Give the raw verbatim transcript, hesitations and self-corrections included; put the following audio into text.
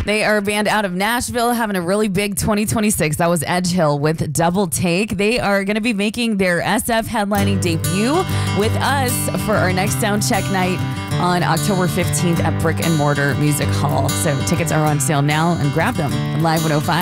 They are a band out of Nashville having a really big twenty twenty-six. That was Edge Hill with Double Take. They are going to be making their S F headlining debut with us for our next sound check night on October fifteenth at Brick and Mortar Music Hall. So tickets are on sale now and grab them. Live one oh five.